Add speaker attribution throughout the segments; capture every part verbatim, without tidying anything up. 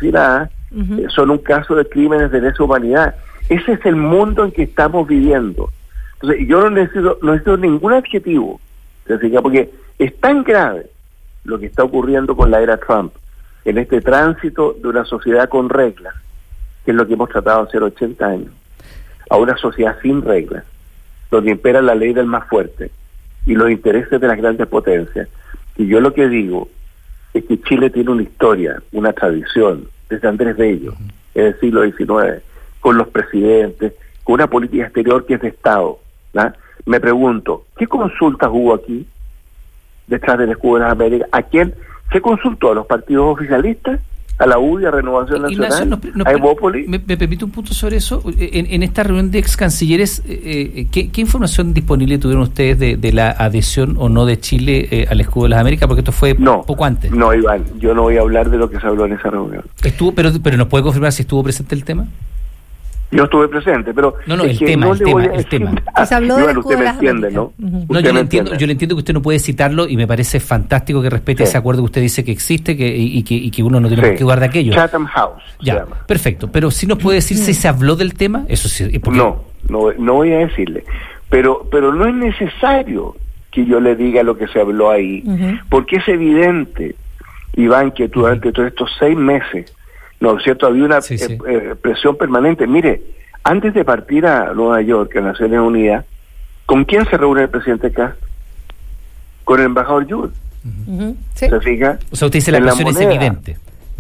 Speaker 1: asesinadas, uh-huh. eh, son un caso de crímenes de lesa humanidad. Ese es el mundo en que estamos viviendo. Entonces, yo no necesito, no necesito ningún adjetivo, porque es tan grave lo que está ocurriendo con la era Trump, en este tránsito de una sociedad con reglas, que es lo que hemos tratado de hacer ochenta años, a una sociedad sin reglas, donde impera la ley del más fuerte y los intereses de las grandes potencias. Y yo lo que digo es que Chile tiene una historia, una tradición, desde Andrés Bello, en el siglo diecinueve, con los presidentes, con una política exterior que es de Estado, ¿no? Me pregunto, ¿qué consultas hubo aquí detrás del escudo de las Américas? ¿A quién se consultó? ¿A los partidos oficialistas? ¿A la U D I, a Renovación Nacional?
Speaker 2: Ignacio, nos, nos,
Speaker 1: ¿a Evópolis?
Speaker 2: Me, me permite un punto sobre eso. En, en esta reunión de ex cancilleres, eh, ¿qué, ¿qué información disponible tuvieron ustedes de, de la adhesión o no de Chile eh, al escudo de las Américas? Porque esto fue
Speaker 1: no,
Speaker 2: poco antes.
Speaker 1: No, Iván, yo no voy a hablar de lo que se habló en esa reunión.
Speaker 2: Estuvo, pero, pero ¿nos puede confirmar si estuvo presente el tema?
Speaker 1: Yo estuve presente, pero...
Speaker 2: No, no, el tema,
Speaker 1: no
Speaker 2: el tema, el tema.
Speaker 1: Se habló de usted me entiende, ¿no?
Speaker 2: Uh-huh. No, yo le entiendo, yo le entiendo que usted no puede citarlo y me parece fantástico que respete sí. ese acuerdo que usted dice que existe que, y, y, que, y que uno no tiene sí. que dudar de aquello.
Speaker 1: Chatham House.
Speaker 2: Ya, perfecto. Pero sí nos puede decir si se habló del tema, eso sí. Porque...
Speaker 1: No, no, no voy a decirle. Pero, pero no es necesario que yo le diga lo que se habló ahí, uh-huh. porque es evidente, Iván, que durante uh-huh. todos estos seis meses, ¿no es cierto?, había una sí, sí. Eh, presión permanente. Mire, antes de partir a Nueva York, a Naciones Unidas, ¿con quién se reúne el presidente Castro? Con el embajador Jules.
Speaker 2: Uh-huh.
Speaker 1: ¿Sí? ¿Se fija?
Speaker 2: O sea, usted dice la presión es evidente.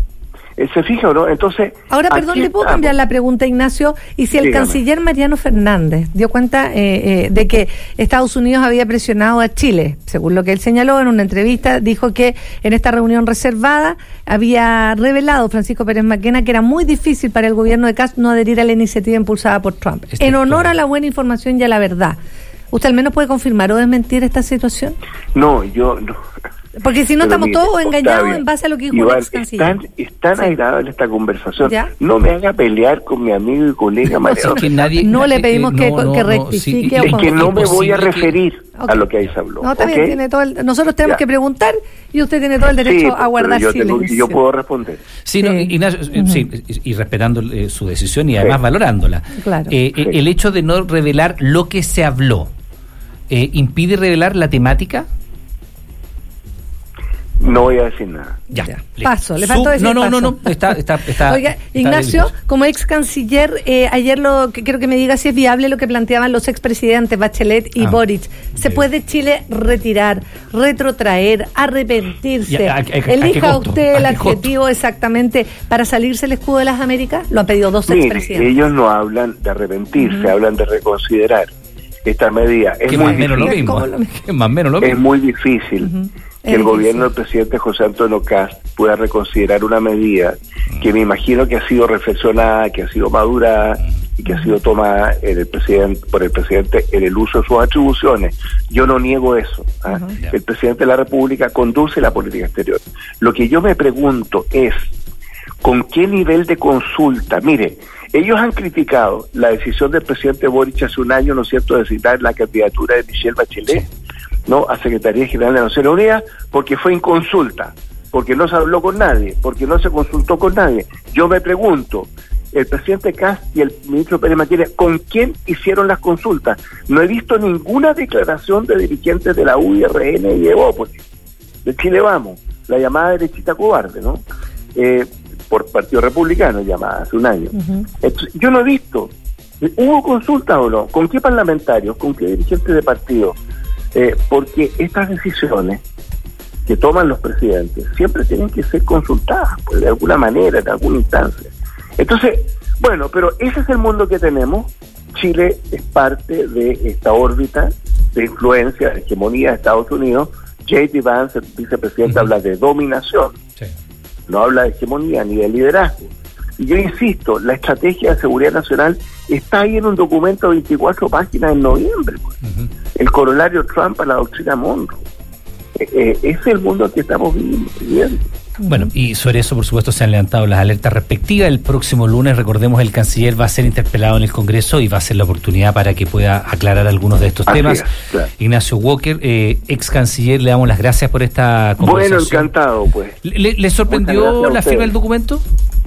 Speaker 1: ¿Se fija o no? Entonces...
Speaker 3: Ahora, perdón, ¿le puedo cambiar la pregunta, Ignacio? Y si el Dígame. canciller Mariano Fernández dio cuenta eh, eh, de que Estados Unidos había presionado a Chile, según lo que él señaló en una entrevista, dijo que en esta reunión reservada había revelado Francisco Pérez Maquena que era muy difícil para el gobierno de Castro no adherir a la iniciativa impulsada por Trump. Está en honor claro. a la buena información y a la verdad. ¿Usted al menos puede confirmar o desmentir esta situación?
Speaker 1: No, yo no...
Speaker 3: Porque si no
Speaker 1: Pero
Speaker 3: estamos
Speaker 1: mire,
Speaker 3: todos engañados
Speaker 1: Octavio,
Speaker 3: en base a lo que dijo
Speaker 1: Iván,
Speaker 3: el ex canciller.
Speaker 1: Es tan, es tan sí. agradable esta conversación.
Speaker 3: ¿Ya?
Speaker 1: No me haga pelear con mi amigo y colega Mariano.
Speaker 2: No, que nadie,
Speaker 3: no le pedimos
Speaker 2: eh,
Speaker 3: que,
Speaker 2: no,
Speaker 3: que
Speaker 2: no,
Speaker 3: rectifique.
Speaker 1: No, sí, es que no me voy a referir
Speaker 3: que...
Speaker 1: a lo que ahí se habló.
Speaker 3: No, está
Speaker 1: ¿okay?
Speaker 3: bien, tiene todo el... nosotros tenemos
Speaker 1: ya.
Speaker 3: que preguntar y usted tiene todo el derecho
Speaker 1: sí,
Speaker 3: a guardar
Speaker 1: yo
Speaker 3: silencio.
Speaker 1: Tengo, yo puedo responder.
Speaker 2: Sí, no, Ignacio, uh-huh. sí, y, y respetando eh, su decisión y además sí. valorándola.
Speaker 3: Claro.
Speaker 2: Eh, sí. El hecho de no revelar lo que se habló, eh, ¿impide revelar la temática?
Speaker 1: No voy a decir nada.
Speaker 2: Ya,
Speaker 3: ya. Paso, le faltó decir
Speaker 2: No, no,
Speaker 3: paso.
Speaker 2: no, no, está, está, está.
Speaker 3: Oiga,
Speaker 2: está
Speaker 3: Ignacio,
Speaker 2: delicioso.
Speaker 3: como ex canciller, eh, ayer lo que quiero que me diga si es viable lo que planteaban los expresidentes Bachelet y ah, Boric. ¿Se bien. puede Chile retirar, retrotraer, arrepentirse?
Speaker 2: Ya, a, a, a,
Speaker 3: Elija
Speaker 2: a
Speaker 3: usted el adjetivo
Speaker 2: costo?
Speaker 3: exactamente para salirse el escudo de las Américas. Lo han pedido dos
Speaker 1: Mire,
Speaker 3: expresidentes.
Speaker 1: ellos no hablan de arrepentirse, uh-huh. hablan de reconsiderar esta medida. Es muy
Speaker 2: más
Speaker 1: difícil.
Speaker 2: Menos lo mismo. Lo mismo. Es más o menos lo mismo.
Speaker 1: Es muy difícil. Uh-huh. que el gobierno del presidente José Antonio Cast pueda reconsiderar una medida que me imagino que ha sido reflexionada, que ha sido madurada y que ha sido tomada en el presidente, por el presidente en el uso de sus atribuciones. Yo no niego eso. ¿eh? Uh-huh. El presidente de la República conduce la política exterior. Lo que yo me pregunto es, ¿con qué nivel de consulta? Mire, ellos han criticado la decisión del presidente Boric hace un año, ¿no es cierto?, de citar la candidatura de Michelle Bachelet, sí. ¿no?, a Secretaría General de Naciones Unidas, porque fue inconsulta, porque no se habló con nadie, porque no se consultó con nadie. Yo me pregunto, el presidente Cast y el ministro Pérez Maquena, ¿con quién hicieron las consultas? No he visto ninguna declaración de dirigentes de la U D I, R N y Evópolis, de Chile Vamos, la llamada derechita cobarde, ¿no? Eh, por Partido Republicano, llamada hace un año. Uh-huh. Entonces, yo no he visto, ¿hubo consultas o no? ¿Con qué parlamentarios? ¿Con qué dirigentes de partido? Eh, porque estas decisiones que toman los presidentes siempre tienen que ser consultadas, pues, de alguna manera, en alguna instancia. Entonces, bueno, pero ese es el mundo que tenemos. Chile es parte de esta órbita de influencia, de hegemonía de Estados Unidos. J D Vance, el vicepresidente, uh-huh. habla de dominación, sí. no habla de hegemonía ni de liderazgo. Y yo insisto, la estrategia de seguridad nacional está ahí en un documento de veinticuatro páginas en noviembre, pues. Uh-huh. El corolario Trump a la doctrina Monroe. Eh, eh, ese es el mundo que estamos viviendo.
Speaker 2: Bueno, y sobre eso, por supuesto, se han levantado las alertas respectivas. El próximo lunes, recordemos, el canciller va a ser interpelado en el Congreso y va a ser la oportunidad para que pueda aclarar algunos de estos Así temas. Es, claro. Ignacio Walker, eh, ex canciller, le damos las gracias por esta conversación.
Speaker 1: Bueno, encantado, pues.
Speaker 2: ¿Le, le sorprendió la firma del documento?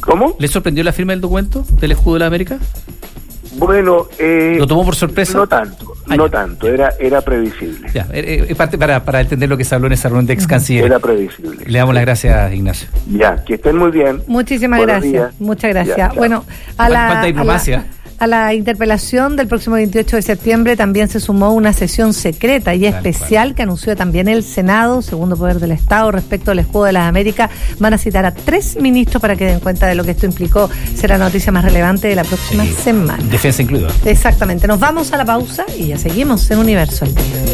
Speaker 1: ¿Cómo?
Speaker 2: ¿Le sorprendió la firma del documento del escudo de la América?
Speaker 1: Bueno, eh,
Speaker 2: ¿lo tomó por sorpresa?
Speaker 1: No tanto, Ay. no tanto, era era previsible.
Speaker 2: Ya, eh, eh, parte para, para entender lo que se habló en esa reunión de ex canciller.
Speaker 1: Era previsible.
Speaker 2: Le damos las gracias, Ignacio.
Speaker 1: Ya, que estén muy bien.
Speaker 3: Muchísimas
Speaker 1: Buenos
Speaker 3: gracias.
Speaker 1: días.
Speaker 3: Muchas gracias.
Speaker 1: Ya,
Speaker 3: bueno, a la,
Speaker 2: ¿Cuánta diplomacia?
Speaker 3: A la, a la interpelación del próximo veintiocho de septiembre también se sumó una sesión secreta y Tal especial cual. que anunció también el Senado, segundo poder del Estado, respecto al escudo de las Américas. Van a citar a tres ministros para que den cuenta de lo que esto implicó. Será la noticia más relevante de la próxima sí. semana.
Speaker 2: Defensa incluida.
Speaker 3: Exactamente. Nos vamos a la pausa y ya seguimos en Universo al Día.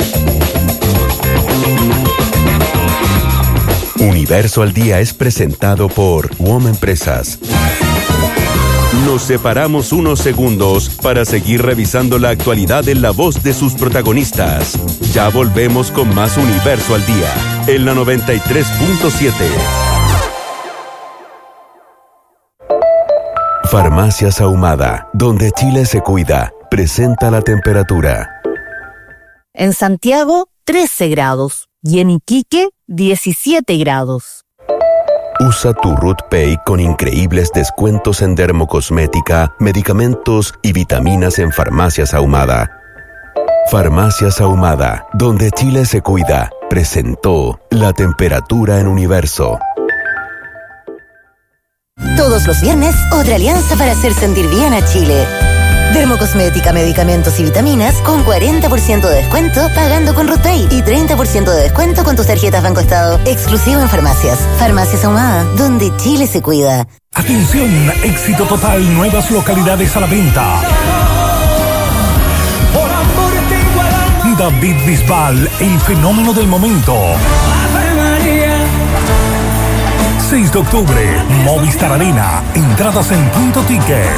Speaker 4: Universo al Día es presentado por W O M Empresas. Nos separamos unos segundos para seguir revisando la actualidad en la voz de sus protagonistas. Ya volvemos con más Universo al Día, en la noventa y tres punto siete. Farmacias Ahumada, donde Chile se cuida, presenta la temperatura.
Speaker 5: En Santiago, trece grados. Y en Iquique, diecisiete grados.
Speaker 4: Usa tu Ruth Pay con increíbles descuentos en dermocosmética, medicamentos y vitaminas en Farmacias Ahumada. Farmacias Ahumada, donde Chile se cuida, presentó la temperatura en Universo.
Speaker 5: Todos los viernes, otra alianza para hacer sentir bien a Chile. Dermocosmética, medicamentos y vitaminas con cuarenta por ciento de descuento pagando con Ruth Pay y treinta por ciento de descuento con tus tarjetas Banco Estado. Exclusivo en farmacias. Farmacias Ahumada, donde Chile se cuida.
Speaker 6: Atención, éxito total, nuevas localidades a la venta. David Bisbal, el fenómeno del momento. seis de octubre, Movistar Arena, entradas en Punto Ticket.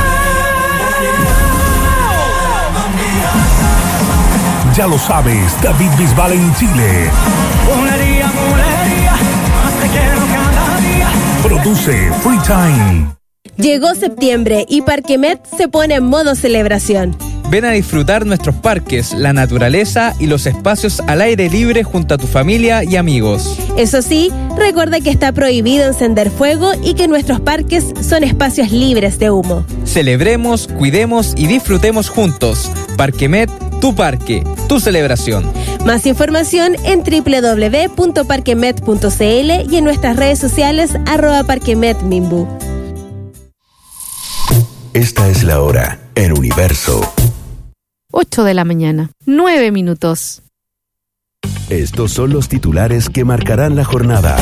Speaker 6: Ya lo sabes, David Bisbal en Chile. Bulería, bulería, más te quiero cada día. Produce Free Time.
Speaker 7: Llegó septiembre y Parquemet se pone en modo celebración.
Speaker 8: Ven a disfrutar nuestros parques, la naturaleza y los espacios al aire libre junto a tu familia y amigos.
Speaker 7: Eso sí, recuerda que está prohibido encender fuego y que nuestros parques son espacios libres de humo.
Speaker 8: Celebremos, cuidemos y disfrutemos juntos. Parquemet, tu parque, tu celebración.
Speaker 7: Más información en doble u doble u doble u punto parquemet punto c l y en nuestras redes sociales arroba parquemetmimbu.
Speaker 4: Esta es la hora en Universo.
Speaker 9: ocho de la mañana, nueve minutos.
Speaker 4: Estos son los titulares que marcarán la jornada.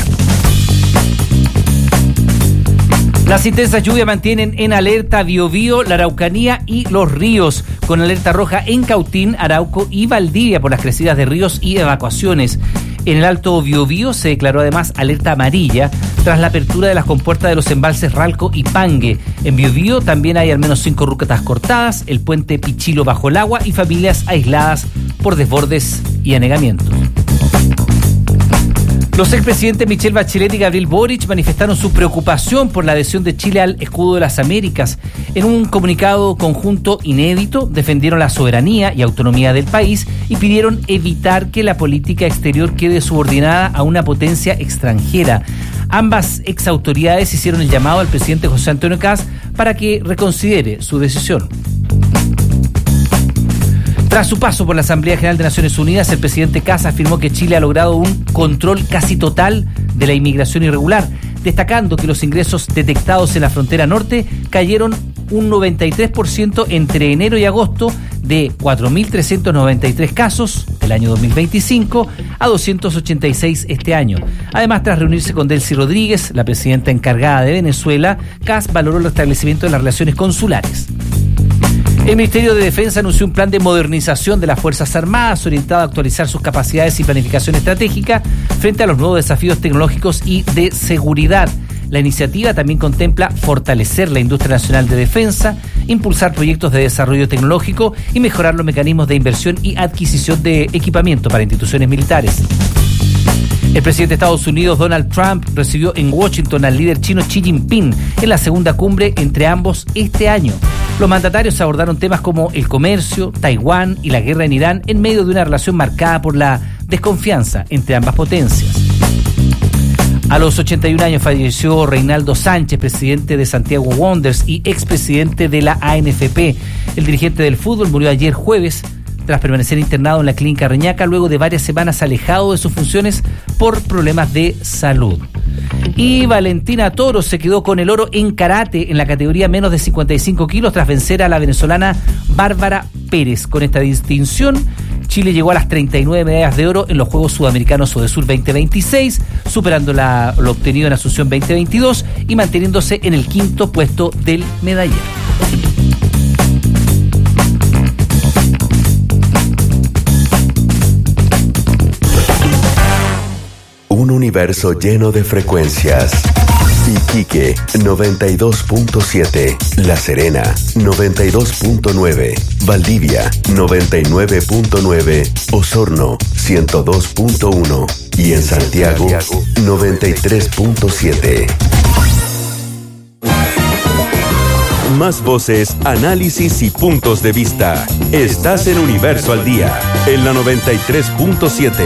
Speaker 2: Las intensas lluvias mantienen en alerta Biobío, la Araucanía y los ríos, con alerta roja en Cautín, Arauco y Valdivia por las crecidas de ríos y evacuaciones. En el Alto Biobío se declaró además alerta amarilla tras la apertura de las compuertas de los embalses Ralco y Pangue. En Biobío también hay al menos cinco rutas cortadas, el puente Pichilo bajo el agua y familias aisladas por desbordes y anegamientos. Los expresidentes Michelle Bachelet y Gabriel Boric manifestaron su preocupación por la adhesión de Chile al escudo de las Américas. En un comunicado conjunto inédito, defendieron la soberanía y autonomía del país y pidieron evitar que la política exterior quede subordinada a una potencia extranjera. Ambas exautoridades hicieron el llamado al presidente José Antonio Kast para que reconsidere su decisión. Tras su paso por la Asamblea General de Naciones Unidas, el presidente Kast afirmó que Chile ha logrado un control casi total de la inmigración irregular, destacando que los ingresos detectados en la frontera norte cayeron un noventa y tres por ciento entre enero y agosto, de cuatro mil trescientos noventa y tres casos del año dos mil veinticinco a doscientos ochenta y seis este año. Además, tras reunirse con Delcy Rodríguez, la presidenta encargada de Venezuela, Kast valoró el restablecimiento de las relaciones consulares. El Ministerio de Defensa anunció un plan de modernización de las Fuerzas Armadas orientado a actualizar sus capacidades y planificación estratégica frente a los nuevos desafíos tecnológicos y de seguridad. La iniciativa también contempla fortalecer la industria nacional de defensa, impulsar proyectos de desarrollo tecnológico y mejorar los mecanismos de inversión y adquisición de equipamiento para instituciones militares. El presidente de Estados Unidos, Donald Trump, recibió en Washington al líder chino Xi Jinping en la segunda cumbre entre ambos este año. Los mandatarios abordaron temas como el comercio, Taiwán y la guerra en Irán en medio de una relación marcada por la desconfianza entre ambas potencias. A los ochenta y un años falleció Reinaldo Sánchez, presidente de Santiago Wanderers y expresidente de la A N F P. El dirigente del fútbol murió ayer jueves tras permanecer internado en la clínica Reñaca luego de varias semanas alejado de sus funciones por problemas de salud. Y Valentina Toro se quedó con el oro en karate en la categoría menos de cincuenta y cinco kilos tras vencer a la venezolana Bárbara Pérez. Con esta distinción, Chile llegó a las treinta y nueve medallas de oro en los Juegos Sudamericanos Odesur veinte veintiséis, superando la, lo obtenido en Asunción veinte veintidós y manteniéndose en el quinto puesto del medallero.
Speaker 4: Un universo lleno de frecuencias. Iquique, noventa y dos punto siete. La Serena, noventa y dos punto nueve. Valdivia, noventa y nueve punto nueve. Osorno, ciento dos punto uno. Y en Santiago, noventa y tres punto siete. Más voces, análisis y puntos de vista. Estás en Universo al Día, en la noventa y tres punto siete.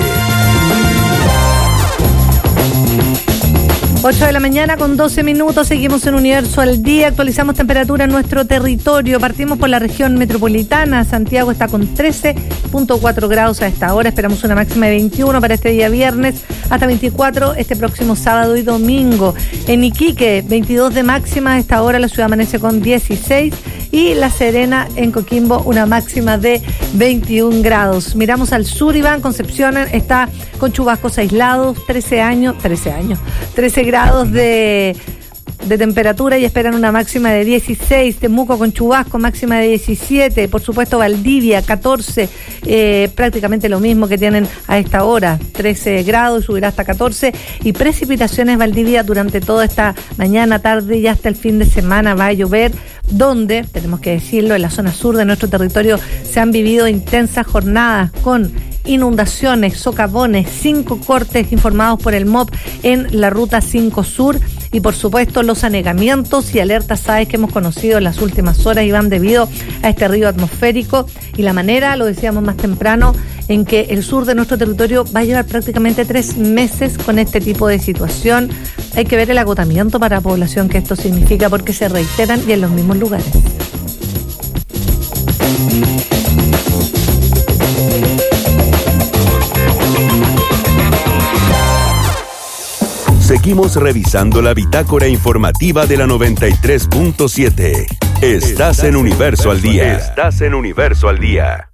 Speaker 3: ocho de la mañana con doce minutos, seguimos en Universo al Día, actualizamos temperatura en nuestro territorio, partimos por la región metropolitana, Santiago está con trece punto cuatro grados a esta hora, esperamos una máxima de veintiuno para este día viernes, hasta veinticuatro este próximo sábado y domingo. En Iquique, veintidós de máxima a esta hora, la ciudad amanece con dieciséis, y La Serena en Coquimbo una máxima de veintiún grados. Miramos al sur, Iván, Concepción está con chubascos aislados, trece años, trece años, trece grados de, de temperatura y esperan una máxima de dieciséis. Temuco con chubasco, máxima de diecisiete. Por supuesto, Valdivia, catorce, eh, prácticamente lo mismo que tienen a esta hora, trece grados, subirá hasta catorce. Y precipitaciones Valdivia durante toda esta mañana, tarde y hasta el fin de semana va a llover, donde, tenemos que decirlo, en la zona sur de nuestro territorio se han vivido intensas jornadas con inundaciones, socavones, cinco cortes informados por el M O P en la ruta cinco Sur y por supuesto los anegamientos y alertas S A E S que hemos conocido en las últimas horas y van debido a este río atmosférico y la manera, lo decíamos más temprano, en que el sur de nuestro territorio va a llevar prácticamente tres meses con este tipo de situación. Hay que ver el agotamiento para la población que esto significa porque se reiteran y en los mismos lugares.
Speaker 4: Seguimos revisando la bitácora informativa de la noventa y tres punto siete. Estás en Universo al Día. Estás en Universo al Día.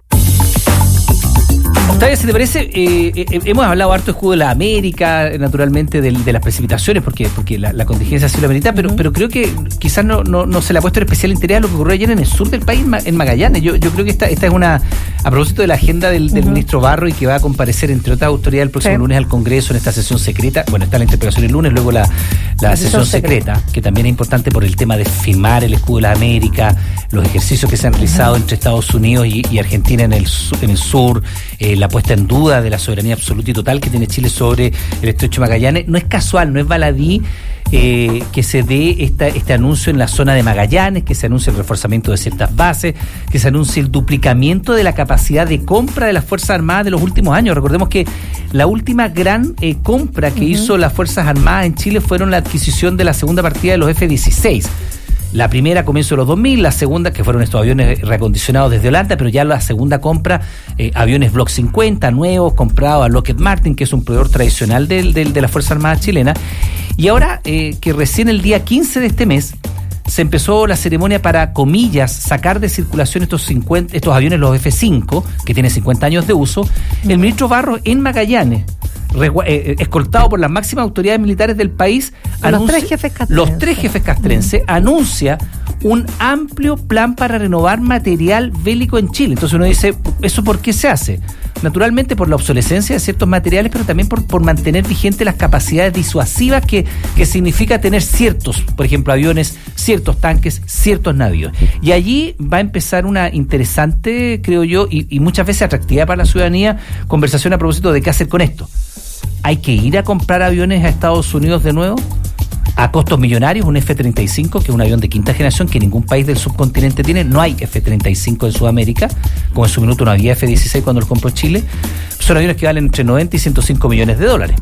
Speaker 2: Octavia, si te parece, eh, eh, hemos hablado harto de escudo de la América, naturalmente de, de las precipitaciones, porque porque la, la contingencia así lo amerita, pero uh-huh. pero creo que quizás no, no, no se le ha puesto en especial interés a lo que ocurrió ayer en el sur del país, en Magallanes. Yo, yo creo que esta, esta es una, a propósito de la agenda del, del uh-huh. ministro Barro, y que va a comparecer, entre otras autoridades, el próximo sí. lunes al Congreso en esta sesión secreta. Bueno, está la interpelación el lunes, luego la, la, la sesión secreta, secreta, que también es importante por el tema de firmar el escudo de la América, los ejercicios que se han realizado uh-huh. entre Estados Unidos y, y Argentina en el, en el sur, eh, la puesta en duda de la soberanía absoluta y total que tiene Chile sobre el estrecho de Magallanes. No es casual, no es baladí eh, que se dé esta, este anuncio en la zona de Magallanes, que se anuncie el reforzamiento de ciertas bases, que se anuncie el duplicamiento de la capacidad de compra de las Fuerzas Armadas de los últimos años. Recordemos que la última gran eh, compra que uh-huh. hizo las Fuerzas Armadas en Chile fueron la adquisición de la segunda partida de los F dieciséis. La primera a comienzo de los dos mil, la segunda, que fueron estos aviones reacondicionados desde Holanda, pero ya la segunda compra, eh, aviones Block cincuenta, nuevos, comprados a Lockheed Martin, que es un proveedor tradicional del, del, de las Fuerzas Armadas chilenas. Y ahora eh, que recién el día quince de este mes se empezó la ceremonia para, comillas, sacar de circulación estos cincuenta, estos aviones, los F cinco, que tienen cincuenta años de uso, el ministro Barros en Magallanes, Regua- eh, escoltado por las máximas autoridades militares del país,
Speaker 3: los anuncia, tres jefes castrenses,
Speaker 2: los tres jefes castrenses mm. anuncia un amplio plan para renovar material bélico en Chile. Entonces uno dice, ¿eso por qué se hace? Naturalmente por la obsolescencia de ciertos materiales, pero también por, por mantener vigentes las capacidades disuasivas que, que significa tener ciertos, por ejemplo, aviones, ciertos tanques, ciertos navíos. Y allí va a empezar una interesante, creo yo, y, y muchas veces atractiva para la ciudadanía, conversación a propósito de qué hacer con esto. ¿Hay que ir a comprar aviones a Estados Unidos de nuevo? A costos millonarios, un F treinta y cinco, que es un avión de quinta generación que ningún país del subcontinente tiene. No hay F treinta y cinco en Sudamérica, como en su minuto no había F dieciséis cuando los compró Chile. Son aviones que valen entre noventa y ciento cinco millones de dólares.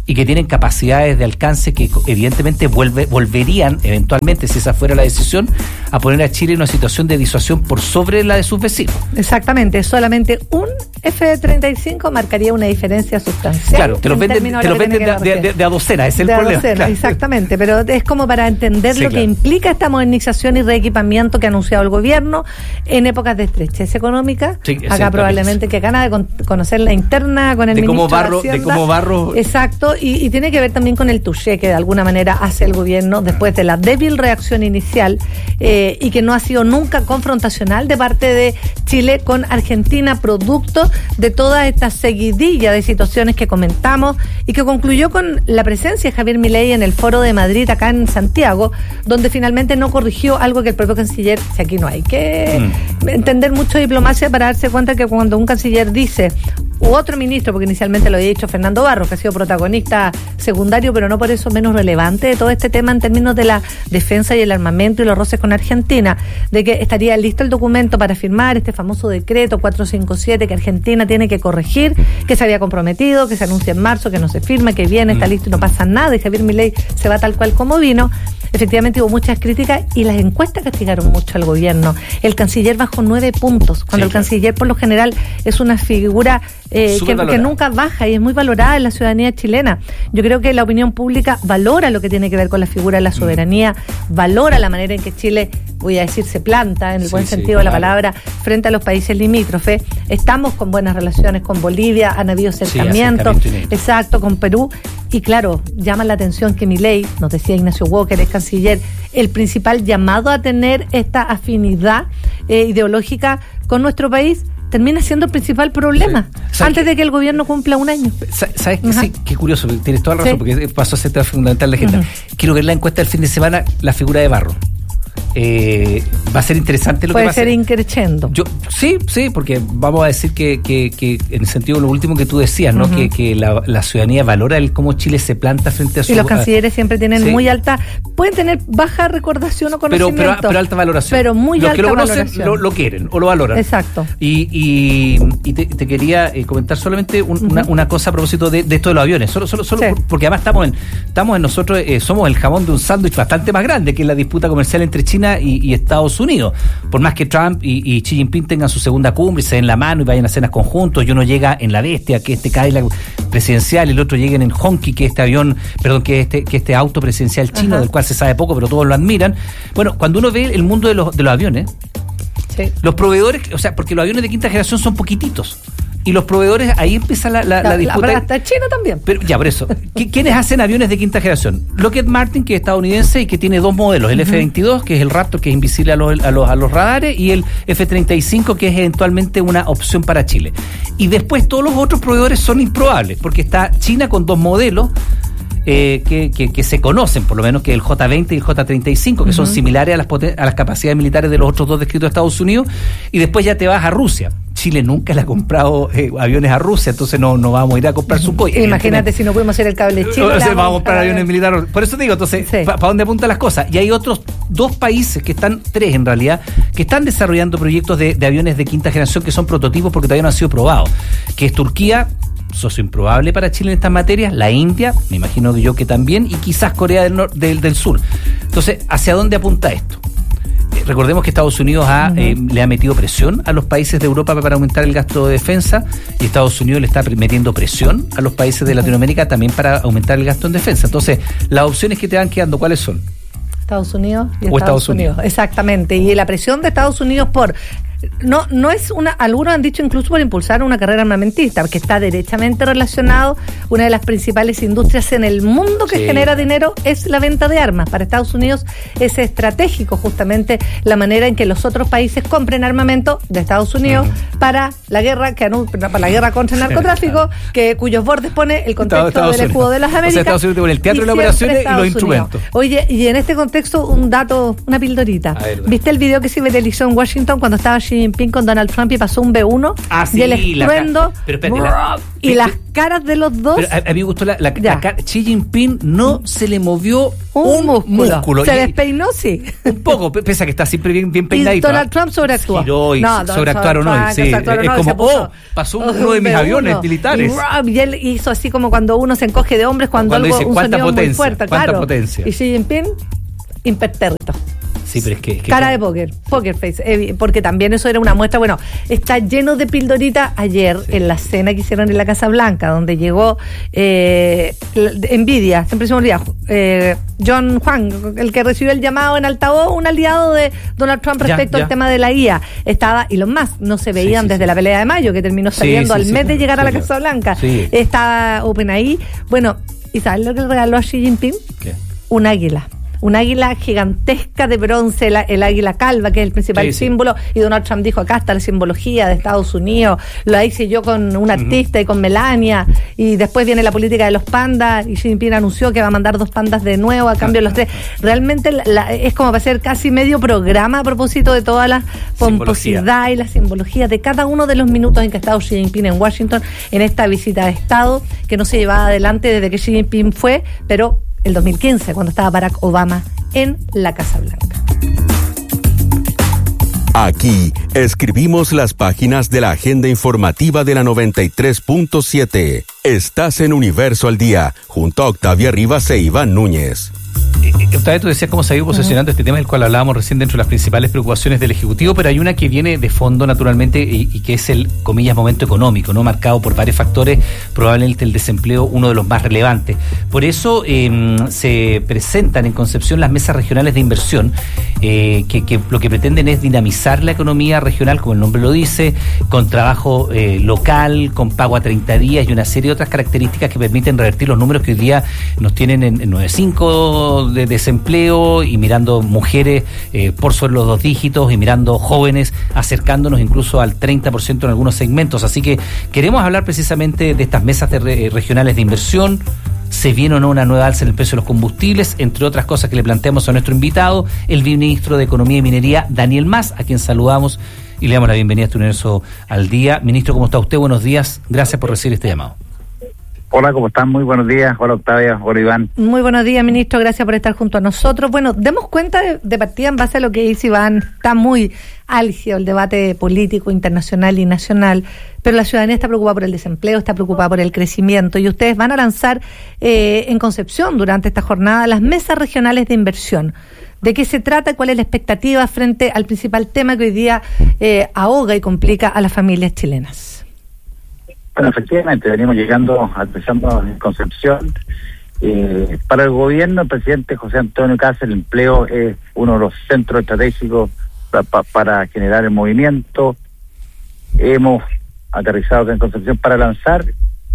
Speaker 2: y que tienen capacidades de alcance que evidentemente vuelve, volverían eventualmente, si esa fuera la decisión, a poner a Chile en una situación de disuasión por sobre la de sus vecinos.
Speaker 3: Exactamente, solamente un F treinta y cinco marcaría una diferencia sustancial.
Speaker 2: Claro, te los venden, te los venden de, de, de, de a docena, es el
Speaker 3: de
Speaker 2: problema.
Speaker 3: Docena, claro. Exactamente, pero es como para entender sí, lo claro. que implica esta modernización y reequipamiento que ha anunciado el gobierno en épocas de estrechez económica. Sí, acá probablemente que gana de con, conocer la interna con el
Speaker 2: de
Speaker 3: ministro
Speaker 2: cómo barro,
Speaker 3: de Hacienda.
Speaker 2: De cómo barro.
Speaker 3: Exacto, y, y tiene que ver también con el touché que de alguna manera hace el gobierno después de la débil reacción inicial eh, y que no ha sido nunca confrontacional de parte de Chile con Argentina, producto de toda esta seguidilla de situaciones que comentamos y que concluyó con la presencia de Javier Milei en el Foro de Madrid acá en Santiago, donde finalmente no corrigió algo que el propio canciller, si aquí no hay que mm. entender mucho diplomacia para darse cuenta que cuando un canciller dice, u otro ministro, porque inicialmente lo había dicho Fernando Barros, que ha sido protagonista secundario, pero no por eso menos relevante de todo este tema en términos de la defensa y el armamento y los roces con Argentina, de que estaría listo el documento para firmar este famoso decreto cuatrocientos cincuenta y siete que Argentina tiene que corregir, que se había comprometido, que se anuncia en marzo, que no se firma, que viene, está listo y no pasa nada, y Javier Milei se va tal cual como vino. Efectivamente hubo muchas críticas y las encuestas castigaron mucho al gobierno. El canciller bajó nueve puntos, cuando sí, el claro. canciller por lo general es una figura eh, que, que nunca baja y es muy valorada en la ciudadanía chilena. Yo creo que la opinión pública valora lo que tiene que ver con la figura de la soberanía, mm. valora la manera en que Chile, voy a decir, se planta, en el sí, buen sentido sí, de la claro. palabra, frente a los países limítrofes. Estamos con buenas relaciones con Bolivia, han habido acercamientos, sí, exacto, con Perú. Y claro, llama la atención que Milei, nos decía Ignacio Walker, es canciller, el principal llamado a tener esta afinidad eh, ideológica con nuestro país termina siendo el principal problema sí. antes que, de que el gobierno cumpla un año.
Speaker 2: ¿Sabes qué? Sí, qué curioso, tienes toda la razón, sí. porque pasó a ser fundamental la agenda. Uh-huh. Quiero ver la encuesta del fin de semana, la figura de Barro. Eh, va a ser interesante lo
Speaker 3: Puede
Speaker 2: que pasa.
Speaker 3: Puede ser increchendo.
Speaker 2: Yo, sí, sí, porque vamos a decir que, que, que en el sentido de lo último que tú decías, ¿no? Uh-huh. Que, que la, la ciudadanía valora el cómo Chile se planta frente a su...
Speaker 3: Y los cancilleres a, siempre tienen sí. muy alta, pueden tener baja recordación o conocimiento.
Speaker 2: Pero, pero, pero alta valoración.
Speaker 3: Pero muy
Speaker 2: los
Speaker 3: alta
Speaker 2: que lo conocen
Speaker 3: valoración.
Speaker 2: Lo, lo quieren o lo valoran.
Speaker 3: Exacto.
Speaker 2: Y, y, y te, te quería eh, comentar solamente un, uh-huh. una, una cosa a propósito de, de esto de los aviones. Solo, solo, solo sí. porque además estamos en, estamos en nosotros, eh, somos el jamón de un sándwich bastante más grande, que es la disputa comercial entre China y, y Estados Unidos. Por más que Trump y, y Xi Jinping tengan su segunda cumbre y se den la mano y vayan a cenas conjuntos, y uno llega en la Bestia, que este Cadillac presidencial, y el otro llega en el Honky, que este avión, perdón, que este, que este auto presidencial chino, Ajá. del cual se sabe poco, pero todos lo admiran. Bueno, cuando uno ve el mundo de los, de los aviones, sí. los proveedores, o sea, porque los aviones de quinta generación son poquititos. Y los proveedores, ahí empieza la, la, la, la disputa.
Speaker 3: Pero hasta China también.
Speaker 2: Pero ya, por eso. ¿Quiénes hacen aviones de quinta generación? Lockheed Martin, que es estadounidense y que tiene dos modelos. El uh-huh. F veintidós, que es el Raptor, que es invisible a los, a, los, a los radares, y el F treinta y cinco, que es eventualmente una opción para Chile. Y después todos los otros proveedores son improbables, porque está China con dos modelos, Eh, que, que, que se conocen, por lo menos, que el J veinte y el J treinta y cinco, que uh-huh. son similares a las, poten- a las capacidades militares de los otros dos descritos de Estados Unidos, y después ya te vas a Rusia. Chile nunca le ha comprado eh, aviones a Rusia, entonces no, no vamos a ir a comprar su Sukhoi.
Speaker 3: Imagínate si no pudimos hacer el cable chino.
Speaker 2: O sea, vamos a comprar aviones militares. Por eso digo, entonces, sí. ¿para pa dónde apuntan las cosas? Y hay otros dos países que están, tres en realidad, que están desarrollando proyectos de, de aviones de quinta generación que son prototipos porque todavía no han sido probados, que es Turquía, socio improbable para Chile en estas materias, la India, me imagino que yo que también, y quizás Corea del, nor- del, del Sur. Entonces, ¿hacia dónde apunta esto? Eh, recordemos que Estados Unidos ha, uh-huh. eh, le ha metido presión a los países de Europa para aumentar el gasto de defensa, y Estados Unidos le está metiendo presión a los países de Latinoamérica también para aumentar el gasto en defensa. Entonces, las opciones que te van quedando, ¿cuáles son?
Speaker 3: Estados Unidos y
Speaker 2: o
Speaker 3: Estados,
Speaker 2: Estados Unidos.
Speaker 3: Unidos. Exactamente. Y la presión de Estados Unidos por... No, no es una, algunos han dicho incluso por impulsar una carrera armamentista, porque está derechamente relacionado. Una de las principales industrias en el mundo que sí. genera dinero es la venta de armas. Para Estados Unidos es estratégico justamente la manera en que los otros países compren armamento de Estados Unidos uh-huh. para la guerra que anu- para la guerra contra el narcotráfico, que cuyos bordes pone el contexto Estados del escudo de las Américas. O sea,
Speaker 2: Estados Unidos pone el teatro de las operaciones y los instrumentos.
Speaker 3: Oye, y en este contexto un dato, una pildorita. Ver, ¿viste el video que se viralizó en Washington cuando estaba Xi Jinping Jinping con Donald Trump y pasó un B uno
Speaker 2: ah, sí,
Speaker 3: y el estruendo
Speaker 2: la, pero espérate, la,
Speaker 3: y
Speaker 2: pero,
Speaker 3: las caras de los dos.
Speaker 2: Pero a, a mí me gustó la, la, la cara. Xi Jinping no se le movió un, un músculo. músculo.
Speaker 3: Se y, despeinó, sí.
Speaker 2: Un poco, pese a que está siempre bien, bien peinadito.
Speaker 3: Y Donald Trump sobreactuó.
Speaker 2: Giró y no, sobreactuaron hoy. Sí. Es como, oh, pasó uno de mis B uno. Aviones militares.
Speaker 3: Y, y él hizo así como cuando uno se encoge de hombres cuando, cuando algo, dice, un sonido potencia, muy fuerte, claro. Potencia. Y Xi Jinping, impertérrito.
Speaker 2: Sí, pero es que, es que
Speaker 3: cara de póker, poker face, eh, porque también eso era una muestra. Bueno, está lleno de pildoritas. Ayer sí. En la cena que hicieron en la Casa Blanca, donde llegó eh, Nvidia, siempre se me olvida, eh, John Huang, el que recibió el llamado en altavoz, un aliado de Donald Trump respecto ya, ya. al tema de la I A. Estaba Elon Musk, no se veían sí, sí, desde sí. la pelea de mayo, que terminó saliendo sí, sí, al mes sí, de llegar sí, a la Casa Blanca. Sí. Está OpenAI. Bueno, ¿y sabes lo que le regaló a Xi Jinping? ¿Qué? Un águila. Un águila gigantesca de bronce, el, el águila calva, que es el principal sí, símbolo, sí. Y Donald Trump dijo, acá está la simbología de Estados Unidos, lo hice yo con un artista uh-huh. y con Melania, y después viene la política de los pandas, y Xi Jinping anunció que va a mandar dos pandas de nuevo a cambio de los tres. Realmente la, la, es como para hacer casi medio programa a propósito de toda la pomposidad simbología. Y la simbología de cada uno de los minutos en que ha estado Xi Jinping en Washington, en esta visita de Estado, que no se llevaba adelante desde que Xi Jinping fue, pero el dos mil quince, cuando estaba Barack Obama en la Casa Blanca.
Speaker 4: Aquí escribimos las páginas de la agenda informativa de la noventa y tres punto siete. Estás en Universo al Día, junto a Octavia Rivas e Iván Núñez.
Speaker 2: Octavia, tú decías cómo se ha ido posicionando uh-huh. este tema del cual hablábamos recién dentro de las principales preocupaciones del Ejecutivo, pero hay una que viene de fondo naturalmente y, y que es el, comillas, momento económico, ¿no? Marcado por varios factores, probablemente el desempleo uno de los más relevantes. Por eso eh, se presentan en Concepción las mesas regionales de inversión, eh, que, que lo que pretenden es dinamizar la economía regional, como el nombre lo dice, con trabajo eh, local, con pago a treinta días y una serie de otras características que permiten revertir los números que hoy día nos tienen en, en nueve punto cinco de desempleo y mirando mujeres eh, por sobre los dos dígitos y mirando jóvenes acercándonos incluso al treinta por ciento en algunos segmentos. Así que queremos hablar precisamente de estas mesas de re- regionales de inversión. ¿Se viene o no una nueva alza en el precio de los combustibles? Entre otras cosas que le planteamos a nuestro invitado, el ministro de Economía y Minería, Daniel Mas, a quien saludamos y le damos la bienvenida a este Universo al Día. Ministro, ¿cómo está usted? Buenos días. Gracias por recibir este llamado.
Speaker 10: Hola, ¿cómo están? Muy buenos días. Hola, Octavia. Hola, Iván.
Speaker 3: Muy buenos días, ministro. Gracias por estar junto a nosotros. Bueno, demos cuenta de, de partida en base a lo que dice Iván. Está muy álgido el debate político internacional y nacional, pero la ciudadanía está preocupada por el desempleo, está preocupada por el crecimiento, y ustedes van a lanzar eh, en Concepción durante esta jornada las mesas regionales de inversión. ¿De qué se trata? ¿Cuál es la expectativa frente al principal tema que hoy día eh, ahoga y complica a las familias chilenas?
Speaker 10: Bueno, efectivamente, venimos llegando, empezando en Concepción. Eh, para el gobierno, el presidente José Antonio Kast, el empleo es uno de los centros estratégicos pa, pa, para generar el movimiento. Hemos aterrizado en Concepción para lanzar